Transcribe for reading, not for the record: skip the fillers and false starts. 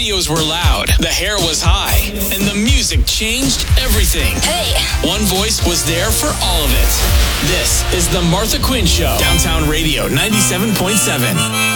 videos were loud, the hair was high, and the music changed everything. Hey! One voice was there for all of it. This is The Martha Quinn Show. Downtown Radio 97.7.